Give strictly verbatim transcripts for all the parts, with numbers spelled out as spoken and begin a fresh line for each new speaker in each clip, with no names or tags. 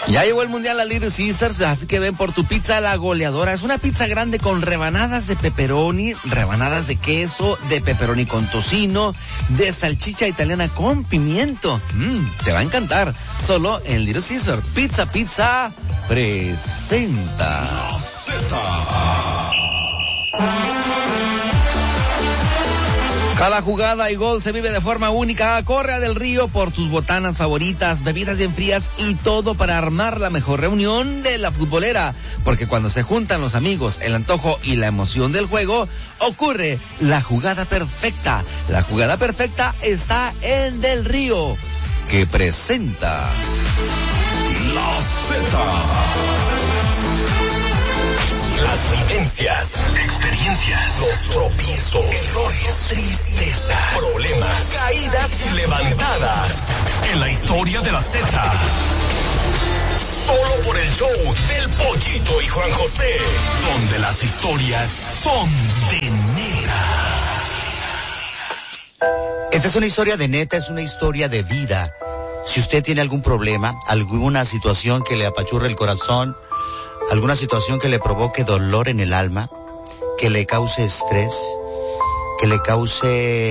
Ya llegó el Mundial a Little Caesars, así que ven por tu pizza La Goleadora. Es una pizza grande con rebanadas de pepperoni, rebanadas de queso, de pepperoni con tocino, de salchicha italiana con pimiento. Mmm, te va a encantar. Solo en Little Caesars. Pizza Pizza presenta
La Z.
Cada jugada y gol se vive de forma única. Corre a Del Río por tus botanas favoritas, bebidas bien frías y todo para armar la mejor reunión de la futbolera. Porque cuando se juntan los amigos, el antojo y la emoción del juego, ocurre la jugada perfecta. La jugada perfecta está en Del Río, que presenta
La Z. Las vivencias, experiencias, los tropiezos, errores, tristezas, problemas, caídas y levantadas. En la historia de la Z. Solo por el show del Pollito y Juan José, donde las historias son de neta.
Esta es una historia de neta, es una historia de vida. Si usted tiene algún problema, alguna situación que le apachurre el corazón, alguna situación que le provoque dolor en el alma, que le cause estrés, que le cause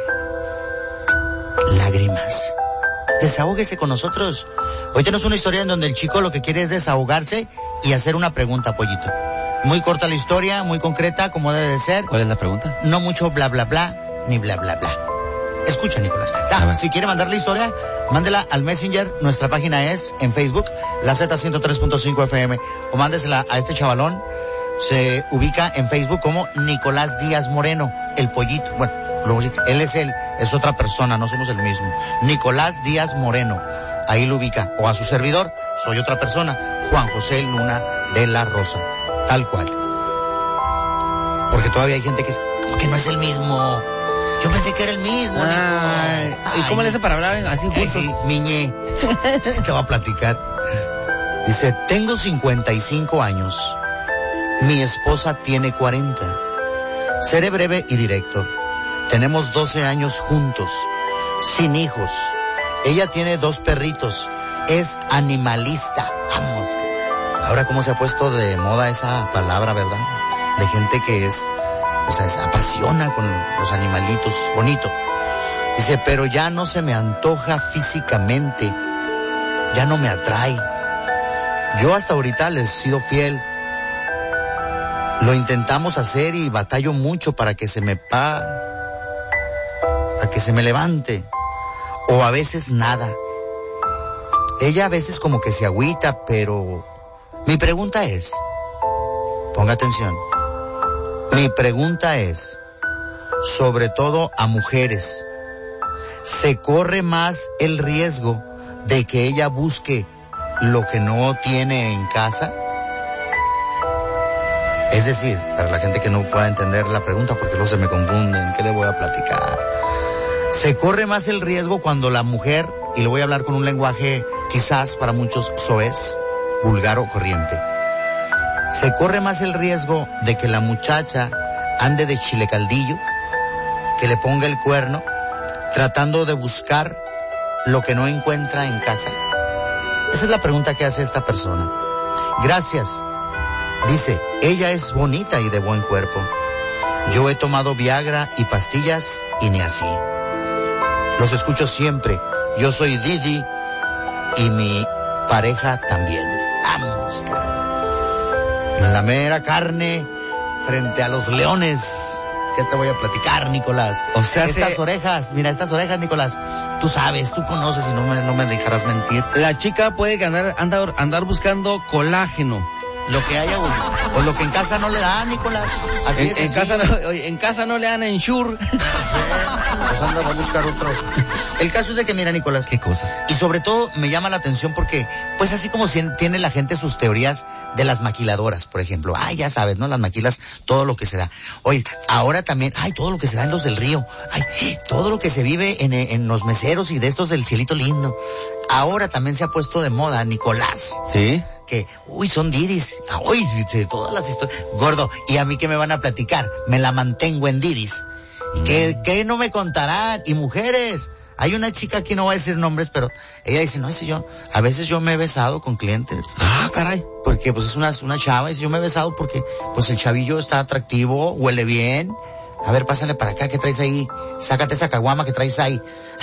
lágrimas, desahógese con nosotros. Hoy tenemos una historia en donde el chico lo que quiere es desahogarse y hacer una pregunta, Pollito. Muy corta la historia, muy concreta, como debe de ser.
¿Cuál es la pregunta?
No mucho bla bla bla, ni bla bla bla. Escucha, Nicolás. Ah, si quiere mandar la historia, mándela al Messenger. Nuestra página es en Facebook, la Z ciento tres punto cinco F M. O mándesela a este chavalón. Se ubica en Facebook como Nicolás Díaz Moreno, el Pollito. Bueno, luego, él es él, es otra persona, no somos el mismo. Nicolás Díaz Moreno. Ahí lo ubica. O a su servidor, soy otra persona, Juan José Luna de la Rosa. Tal cual. Porque todavía hay gente que es, como que no es el mismo. Yo pensé que era el mismo.
Ay, ¿y cómo le hace para hablar así juntos?
Sí, miñe. Te voy a platicar. Dice, tengo cincuenta y cinco años. Mi esposa tiene cuarenta. Seré breve y directo. Tenemos doce años juntos, sin hijos. Ella tiene dos perritos. Es animalista. Vamos. Ahora cómo se ha puesto de moda esa palabra, ¿verdad? De gente que es... O sea, se apasiona con los animalitos, bonito. Dice, pero ya no se me antoja físicamente, ya no me atrae. Yo hasta ahorita les he sido fiel. Lo intentamos hacer y batallo mucho para que se me pa... para que se me levante. O a veces nada. Ella a veces como que se agüita, pero... Mi pregunta es... Ponga atención. Mi pregunta es, sobre todo a mujeres, ¿se corre más el riesgo de que ella busque lo que no tiene en casa? Es decir, para la gente que no pueda entender la pregunta, porque luego se me confunden, ¿qué le voy a platicar? ¿Se corre más el riesgo cuando la mujer, y le voy a hablar con un lenguaje quizás para muchos soez, vulgar o corriente, se corre más el riesgo de que la muchacha ande de chile caldillo, que le ponga el cuerno, tratando de buscar lo que no encuentra en casa? Esa es la pregunta que hace esta persona. Gracias. Dice, ella es bonita y de buen cuerpo. Yo he tomado Viagra y pastillas y ni así. Los escucho siempre. Yo soy Didi y mi pareja también. Vamos, cara. La mera carne frente a los leones. ¿Qué te voy a platicar, Nicolás?
O sea,
estas
se...
orejas, mira, estas orejas, Nicolás, tú sabes, tú conoces y no me, no me dejarás mentir.
La chica puede andar, andar, andar buscando colágeno.
Lo que haya, o lo que en casa no le da, Nicolás. Así
en,
es.
En casa, no, en casa no le dan Ensure.
Sí, pues anda a buscar otro. El caso es de que, mira, Nicolás.
¿Qué cosas?
Y sobre todo me llama la atención porque, pues así como si tiene la gente sus teorías de las maquiladoras, por ejemplo. Ay, ya sabes, ¿no? Las maquilas, todo lo que se da. Oye, ahora también, ay, todo lo que se da en los del Río. Ay, todo lo que se vive en, en los meseros y de estos del cielito lindo. Ahora también se ha puesto de moda, Nicolás.
¿Sí?
Que, uy, son didis. Uy, de todas las historias. Gordo, ¿y a mí qué me van a platicar? Me la mantengo en didis. ¿Y qué, qué no me contarán? Y mujeres, hay una chica aquí, no voy a decir nombres, pero ella dice, no, dice yo, a veces yo me he besado con clientes.
Ah, caray.
Porque pues es una, una chava, dice, yo me he besado porque pues el chavillo está atractivo, huele bien. A ver, pásale para acá, ¿qué traes ahí? Sácate esa caguama que traes ahí.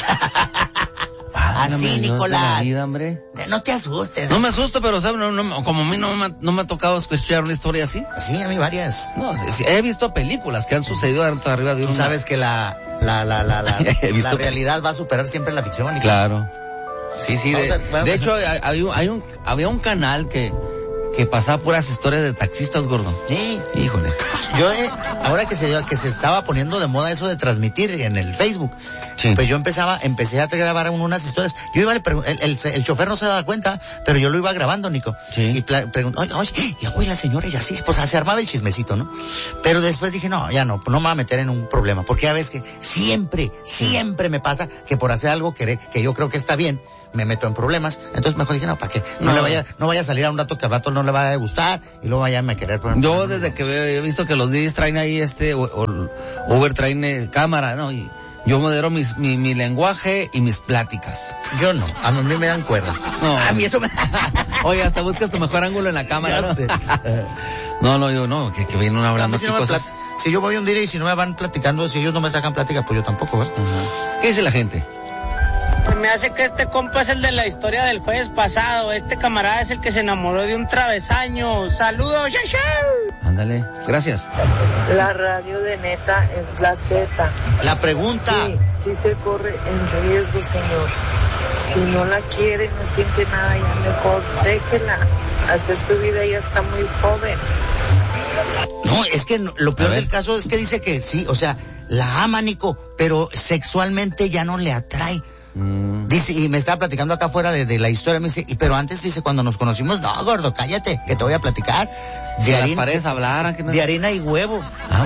Así, Nicolás.
Vida, hombre.
No te asustes.
No me asusto, pero ¿sabes? No, no, como a mí no me, no me ha tocado escuchar una historia así.
Sí, a mí varias.
No, sí, sí, he visto películas que han sucedido arriba de un...
Tú sabes que la, la, la, la, la, la realidad va a superar siempre la ficción, Nicolás.
Claro. Sí, sí. De,
a,
de hecho, hay, hay un, hay un, había un canal que... que pasaba puras historias de taxistas, gordo.
Sí.
Híjole.
Yo, eh, ahora que se, que se estaba poniendo de moda eso de transmitir en el Facebook, sí. Pues yo empezaba, empecé a grabar unas historias. Yo iba, el, el, el chofer no se daba cuenta, pero yo lo iba grabando, Nico. Sí. Y preguntó, oye, oye, ya voy la señora y así, pues se armaba el chismecito, ¿no? Pero después dije, no, ya no, no me voy a meter en un problema, porque ya ves que siempre, siempre me pasa que por hacer algo que, que yo creo que está bien, me meto en problemas. Entonces mejor dije, no, ¿para qué? No, no le vaya, no vaya a salir a un rato que al rato no le vaya a gustar y luego vaya a me querer poner.
Yo desde que veo, he visto que los D Js traen ahí este, o, o, Uber traen eh, cámara, ¿no? Y yo modero mis, mi, mi lenguaje y mis pláticas.
Yo no, a mí me dan cuerda.
No.
A mí eso me...
Oye, hasta buscas tu mejor ángulo en la cámara, ¿no? no, no, yo no, que, que vienen hablando así
si no
cosas.
Plat... Si yo voy un día y si no me van platicando, si ellos no me sacan plática, pues yo tampoco, ¿eh?
Uh-huh. ¿Qué dice la gente?
Pues me hace que este compa es el de la historia del jueves pasado. Este camarada es el que se enamoró de un travesaño. ¡Saludos, Shasha!
Ándale, gracias.
La radio de Neta es la Z.
La pregunta.
Sí, sí se corre en riesgo, señor. Si no la quiere, no siente nada, ya mejor déjela. Hacer su vida, ya está muy joven.
No, es que lo peor del caso es que dice que sí, o sea, la ama, Nico, pero sexualmente ya no le atrae. Mm. Dice, y me estaba platicando acá afuera de, de la historia, me dice, y, pero antes dice, cuando nos conocimos, no, gordo, cállate, que te voy a platicar.
De si harina, las paredes hablaran. Que no...
De harina y huevo.
Ah,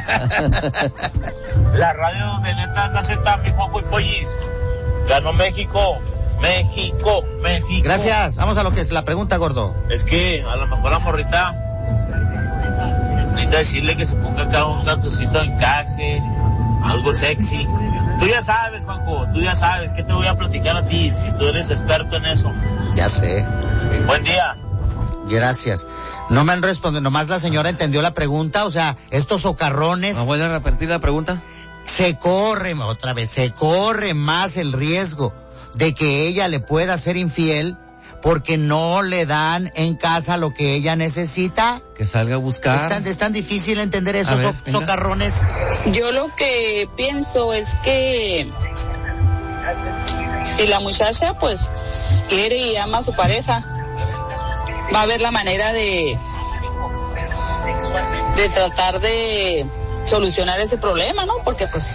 la radio de Neta la Z, mi Juanjo y Pollis. Ganó México. México, México.
Gracias, vamos a lo que es la pregunta, gordo.
Es que a lo mejor la morrita necesita decirle que se ponga acá un calzoncito de encaje, algo sexy. Tú ya sabes, Juanjo, tú ya sabes, ¿qué te voy a platicar a ti si tú eres experto en eso?
Ya sé.
Buen día.
Gracias. No me han respondido, nomás la señora entendió la pregunta, o sea, estos socarrones...
¿Me vuelve a repetir la pregunta?
Se corre, otra vez, se corre más el riesgo de que ella le pueda ser infiel porque no le dan en casa lo que ella necesita.
Que salga a buscar.
Es tan, es tan difícil entender esos ver, so, socarrones.
Yo lo que pienso es que si la muchacha pues quiere y ama a su pareja, va a haber la manera de de tratar de solucionar ese problema, ¿no? Porque pues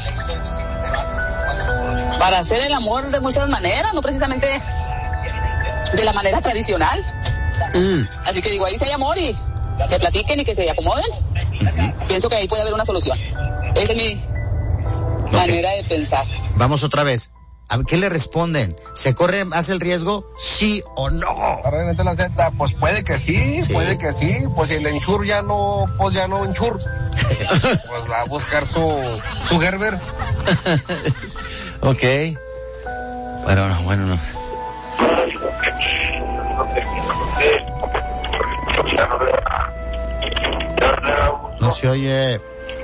para hacer el amor de muchas maneras, no precisamente de la manera tradicional. Mm. Así que digo, ahí si hay amor y que platiquen y que se acomoden. Uh-huh. Pienso que ahí puede haber una solución. Esa es mi okay. manera de pensar.
Vamos otra vez. ¿A qué le responden? ¿Se corre más el riesgo? ¿Sí o no?
Realmente la Z, pues puede que sí, sí, puede que sí. Pues si el enchur ya no, pues ya no enchur. Pues va a buscar su, su Gerber.
Ok. Bueno, no, bueno, no.
No se oye.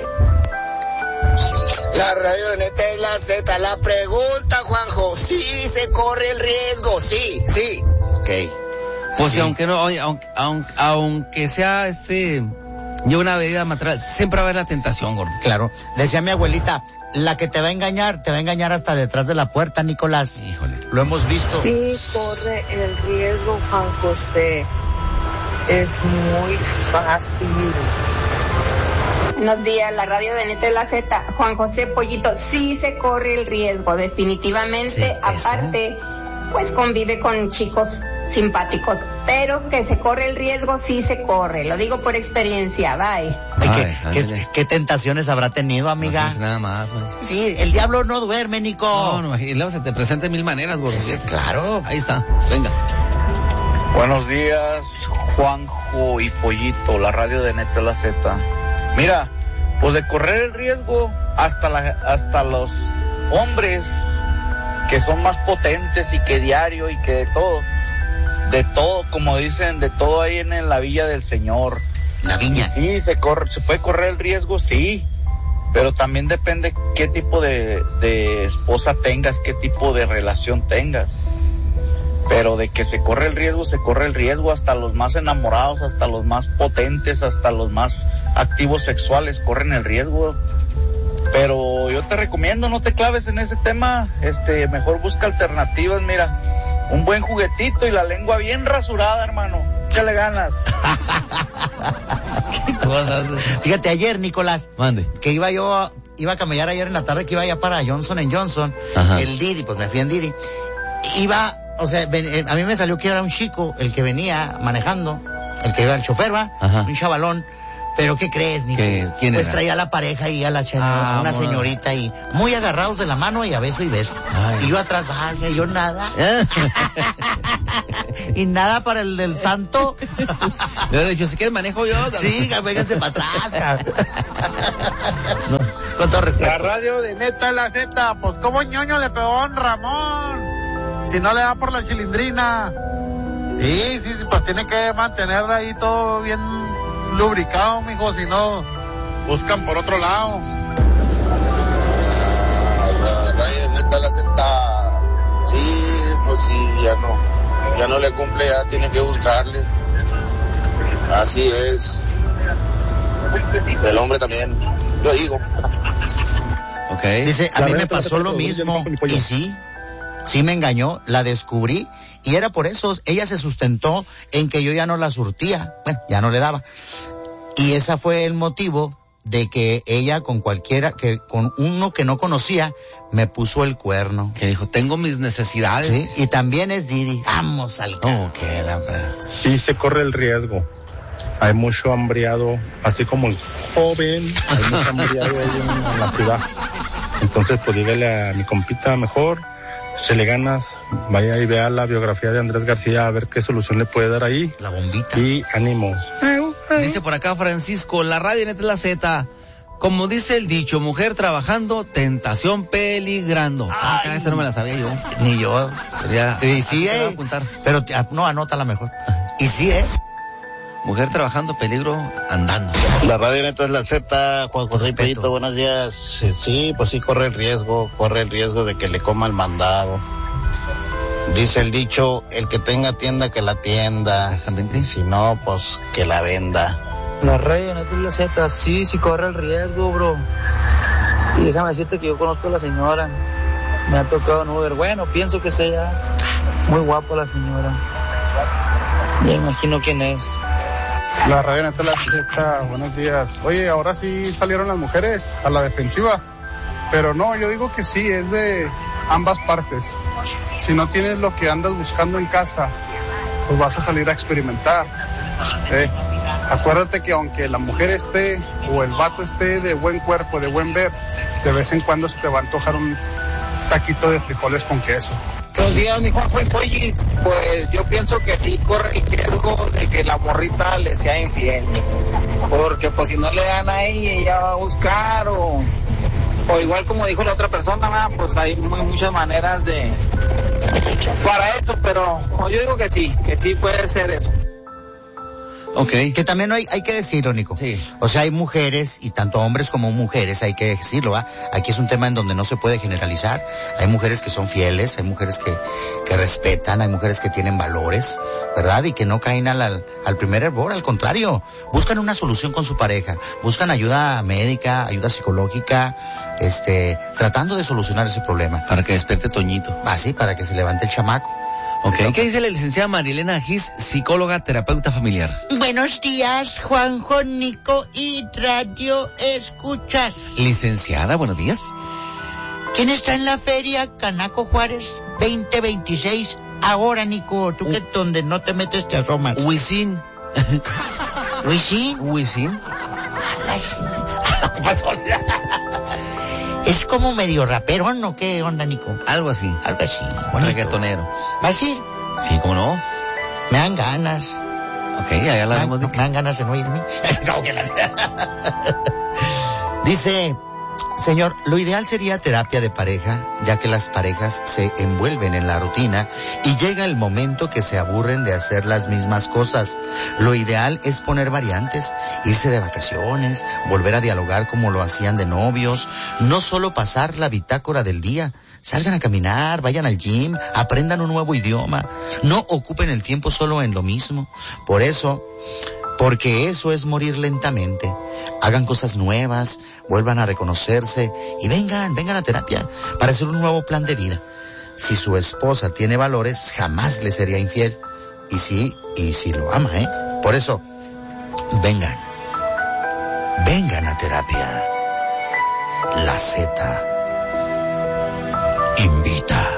La radio de Neta es la Z. La pregunta, Juanjo, sí se corre el riesgo, sí, sí.
Ok.
Pues
sí.
si aunque no, oye, aunque, aunque, aunque sea este, yo una bebida material, siempre va a haber la tentación, gordo.
Claro. Decía mi abuelita, la que te va a engañar, te va a engañar hasta detrás de la puerta, Nicolás.
Híjole.
Lo hemos visto.
Sí corre el riesgo, Juan José. Es muy fácil.
Buenos días, la radio de Neta es la Z. Juan José Pollito, sí se corre el riesgo, definitivamente. Sí, aparte, pues convive con chicos simpáticos, pero que se corre el riesgo, sí se corre. Lo digo por experiencia, bye.
Ay, ¿qué, qué, ¿Qué tentaciones habrá tenido, amiga?
No, nada más. Man.
Sí, el diablo no duerme, Nico.
No, no, y luego se te presenta de mil maneras, gordo.
Sí, claro.
Ahí está, venga.
Buenos días, Juanjo y Pollito, la radio de Neta la Z. Mira, pues de correr el riesgo, hasta la, hasta los hombres que son más potentes y que diario y que de todo, de todo, como dicen, de todo ahí en, en la villa del Señor.
La viña.
Y sí, se corre, se puede correr el riesgo, sí, pero también depende qué tipo de, de esposa tengas, qué tipo de relación tengas. Pero de que se corre el riesgo, se corre el riesgo, hasta los más enamorados, hasta los más potentes, hasta los más activos sexuales corren el riesgo. Pero yo te recomiendo, no te claves en ese tema, este, mejor busca alternativas, mira, un buen juguetito y la lengua bien rasurada, hermano, échale ganas.
¿Qué cosas? Fíjate, ayer, Nicolás,
mande,
que iba yo, iba a camellar ayer en la tarde, que iba ya para Johnson and Johnson, ajá, el Didi, pues me fui en Didi, iba, o sea, ven, a mí me salió que era un chico el que venía manejando, el que iba el chofer, va, ajá, un chavalón. Pero ¿qué crees, Nico?
¿Quién
pues
era?
traía a la pareja y a la señora,
ah,
una
amor.
señorita y muy agarrados de la mano y a beso y beso. Ay. Y yo atrás, vaya, yo nada. Y nada para el del santo.
Le he dicho, si quieres manejo yo.
Sí, vénganse para atrás. No, con todo respeto.
La radio de Neta la Z, pues como ñoño le pegó a un Ramón. Si no le da por la chilindrina. Sí, sí, sí, pues tiene que mantener ahí todo bien lubricado, mijo, si no buscan por otro lado.
La radio Neta la Z, sí, pues sí, ya no, ya no le cumple, ya tiene que buscarle. Así es. Del hombre también, yo digo.
Okay. Dice, a mí me pasó lo mismo, y sí, sí me engañó, la descubrí, y era por eso, ella se sustentó en que yo ya no la surtía, bueno, ya no le daba. Y ese fue el motivo de que ella con cualquiera, que con uno que no conocía, me puso el cuerno.
Que dijo, tengo mis necesidades.
Sí, y también es Didi, vamos al
oh, queda,
sí se corre el riesgo. Hay mucho hambriado, así como el joven, hay mucho hambriado ahí en, en la ciudad. Entonces, pues dígale a mi compita mejor, se le ganas, vaya y vea la biografía de Andrés García a ver qué solución le puede dar ahí.
La bombita.
Y ánimo.
Dice por acá Francisco, la radio Neta la Z, como dice el dicho, mujer trabajando, tentación peligrando. Ah, esa no me la sabía yo.
Ni yo.
Sería,
y sí, eh,
apuntar.
Pero te, no, anótala mejor. Y sí, eh.
Mujer trabajando, peligro andando.
La radio Neta es la Z, Juan José y Pedito, buenos días. Sí, sí, pues sí corre el riesgo, corre el riesgo de que le coma el mandado. Dice el dicho, el que tenga tienda que la tienda, y si no, pues que la venda.
La radio Neta es la Z, sí, sí corre el riesgo, bro. Y déjame decirte que yo conozco a la señora, me ha tocado en Uber, bueno, pienso que sea muy guapa la señora. Ya imagino quién es.
La radio Neta la Z, buenos días. Oye, ahora sí salieron las mujeres a la defensiva, pero no, yo digo que sí, es de ambas partes. Si no tienes lo que andas buscando en casa, pues vas a salir a experimentar. Eh, acuérdate que aunque la mujer esté o el vato esté de buen cuerpo, de buen ver, de vez en cuando se te va a antojar un taquito de frijoles con queso.
Buenos días, mi Juanjo y Pollis. Pues yo pienso que sí corre el riesgo de que la morrita le sea infiel. Porque pues si no le dan a ella, ella va a buscar o... O igual como dijo la otra persona, ¿verdad? Pues hay muy, muchas maneras de... para eso, pero yo digo que sí, que sí puede ser eso.
Okay. Que también hay, hay que decirlo, Nico. Sí. O sea, hay mujeres, y tanto hombres como mujeres, hay que decirlo, ¿va? Aquí es un tema en donde no se puede generalizar. Hay mujeres que son fieles, hay mujeres que, que respetan, hay mujeres que tienen valores, ¿verdad? Y que no caen al, al primer error, al contrario. Buscan una solución con su pareja, buscan ayuda médica, ayuda psicológica, este, tratando de solucionar ese problema.
Para que despierte Toñito.
Ah, sí, para que se levante el chamaco.
Okay. ¿Qué dice la licenciada Marilena Gis, psicóloga, terapeuta familiar?
Buenos días, Juanjo, Nico y Radio Escuchas.
Licenciada, buenos días.
¿Quién está en la feria Canaco Juárez veinte veintiséis? Ahora, Nico, tú uh. que donde no te metes te asomas.
Wisin.
¿Wisin?
Wisin.
Es como medio rapero, ¿no? ¿Qué onda, Nico?
Algo así.
Algo así.
Bonito. Reggaetonero.
¿Vas a ir?
Sí, ¿cómo no?
Me dan ganas.
Ok, allá la vemos.
Me dan ganas de no irme.
Dice, Señor, lo ideal sería terapia de pareja, ya que las parejas se envuelven en la rutina y llega el momento que se aburren de hacer las mismas cosas. Lo ideal es poner variantes, irse de vacaciones, volver a dialogar como lo hacían de novios, no solo pasar la bitácora del día. Salgan a caminar, vayan al gym, aprendan un nuevo idioma, no ocupen el tiempo solo en lo mismo. Por eso, porque eso es morir lentamente. Hagan cosas nuevas, vuelvan a reconocerse y vengan, vengan a terapia para hacer un nuevo plan de vida. Si su esposa tiene valores, jamás le sería infiel. Y sí, y si lo ama, ¿eh? Por eso, vengan, vengan a terapia. La Z invita.